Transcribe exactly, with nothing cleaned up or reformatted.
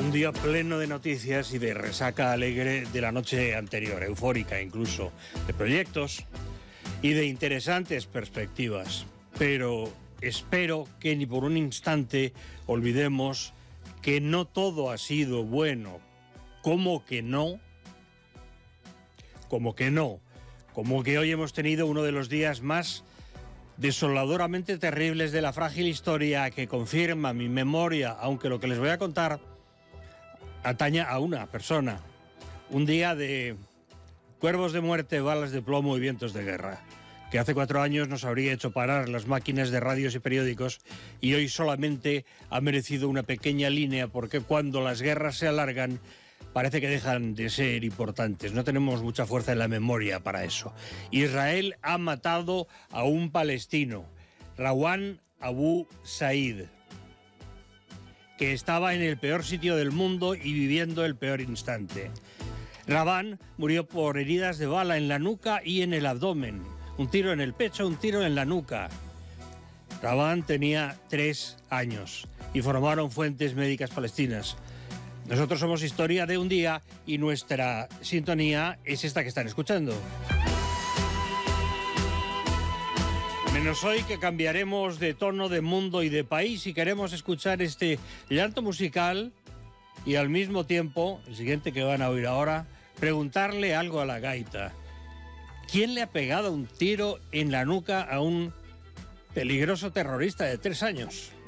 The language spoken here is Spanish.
Un día pleno de noticias y de resaca alegre de la noche anterior, eufórica incluso, de proyectos y de interesantes perspectivas. Pero espero que ni por un instante olvidemos que no todo ha sido bueno. ¿Cómo que no? ¿Cómo que no? Como que hoy hemos tenido uno de los días más desoladoramente terribles de la frágil historia que confirma mi memoria, aunque lo que les voy a contar atañe a una persona. Un día de cuervos de muerte, balas de plomo y vientos de guerra, que hace cuatro años nos habría hecho parar las máquinas de radios y periódicos y hoy solamente ha merecido una pequeña línea, porque cuando las guerras se alargan parece que dejan de ser importantes. No tenemos mucha fuerza en la memoria para eso. Israel ha matado a un palestino, Rawhan Abu Said, que estaba en el peor sitio del mundo y viviendo el peor instante. Rawhan murió por heridas de bala en la nuca y en el abdomen. Un tiro en el pecho, un tiro en la nuca. Rawhan tenía tres años, informaron fuentes médicas palestinas. Nosotros somos Historia de un Día y nuestra sintonía es esta que están escuchando. Menos hoy, que cambiaremos de tono, de mundo y de país, y queremos escuchar este llanto musical y al mismo tiempo, el siguiente que van a oír ahora, preguntarle algo a la gaita. ¿Quién le ha pegado un tiro en la nuca a un peligroso terrorista de tres años?